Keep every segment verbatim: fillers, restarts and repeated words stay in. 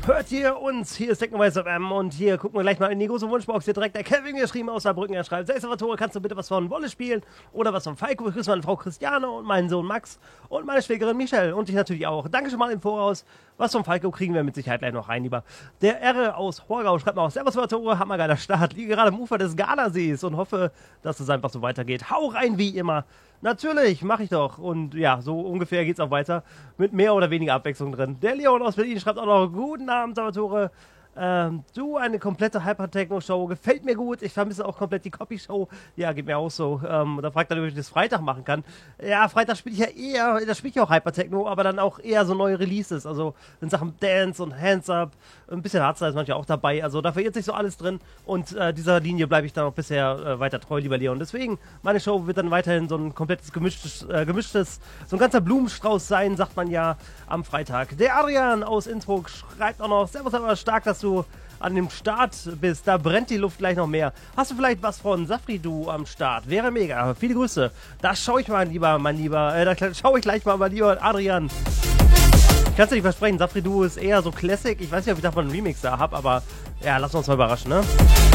hört ihr uns? Hier ist Technovice F M und hier gucken wir gleich mal in die große Wunschbox. Hier direkt der Kevin geschrieben aus Saarbrücken. Er schreibt: Salvatore, kannst du bitte was von Wolle spielen? Oder was von Falco? Ich grüße meine Frau Christiane und meinen Sohn Max und meine Schwägerin Michelle und dich natürlich auch. Danke schon mal im Voraus. Was von Falco kriegen wir mit Sicherheit gleich noch rein, lieber. Der R aus Horgau schreibt mal auch: Servus Salvatore, hammergeiler Start. Liege gerade am Ufer des Galasees und hoffe, dass es einfach so weitergeht. Hau rein wie immer. Natürlich, mache ich doch. Und ja, so ungefähr geht's auch weiter. Mit mehr oder weniger Abwechslung drin. Der Leon aus Berlin schreibt auch noch: Guten Abend, Salvatore. Ähm, du, eine komplette Hyper-Techno-Show. Gefällt mir gut. Ich vermisse auch komplett die Copy-Show. Ja, geht mir auch so. Ähm, da fragt er, ob ich das Freitag machen kann. Ja, Freitag spiele ich ja eher, da spiele ich auch Hyper-Techno, aber dann auch eher so neue Releases. Also in Sachen Dance und Hands-Up. Ein bisschen Hardstyle ist manchmal auch dabei. Also da verirrt sich so alles drin. Und äh, dieser Linie bleibe ich dann auch bisher äh, weiter treu, lieber Leon. Deswegen, meine Show wird dann weiterhin so ein komplettes gemischtes, äh, gemischtes, so ein ganzer Blumenstrauß sein, sagt man ja, am Freitag. Der Adrian aus Innsbruck schreibt auch noch: Servus, aber stark, dass du an dem Start bist. Da brennt die Luft gleich noch mehr. Hast du vielleicht was von Safridu am Start? Wäre mega. Viele Grüße. Da schaue ich mal lieber, mein Lieber. Äh, da schaue ich gleich mal, mein lieber Adrian. Ich kann es dir nicht versprechen, Safridu ist eher so Classic. Ich weiß nicht, ob ich davon einen Remix da habe, aber ja, lass uns mal überraschen, ne?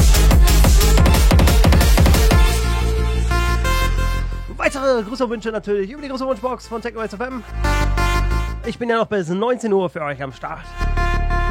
Weitere Grüße und Wünsche natürlich über die große Wunschbox von Technovice F M. Ich bin ja noch bis neunzehn Uhr für euch am Start.